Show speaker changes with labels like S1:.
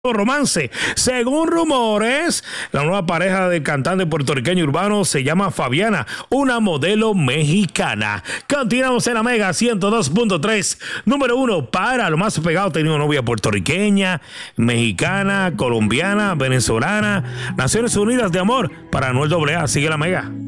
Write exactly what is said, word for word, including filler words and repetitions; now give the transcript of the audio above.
S1: romance. Según rumores, la nueva pareja del cantante puertorriqueño urbano se llama Fabiana, una modelo mexicana. Continuamos en la Mega ciento dos punto tres. Número uno, para lo más pegado, tenía una novia puertorriqueña, mexicana, colombiana, venezolana. Naciones Unidas de amor para Anuel doble A. Sigue la Mega.